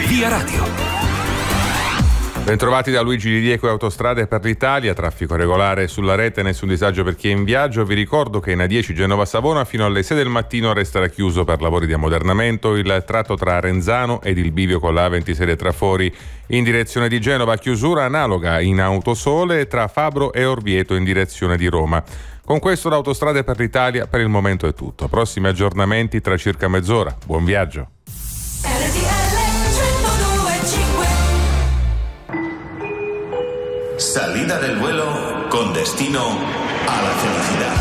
Via Radio. Bentrovati da Luigi Di Diego e Autostrade per l'Italia. Traffico regolare sulla rete, nessun disagio per chi è in viaggio. Vi ricordo che in A10 Genova-Savona fino alle 6 del mattino resterà chiuso per lavori di ammodernamento il tratto tra Renzano ed il bivio con la A26 Trafori in direzione di Genova. Chiusura analoga in Autosole tra Fabro e Orvieto in direzione di Roma. Con questo l'Autostrade per l'Italia per il momento è tutto. Prossimi aggiornamenti tra circa mezz'ora. Buon viaggio. Salida del vuelo con destino a la felicidad.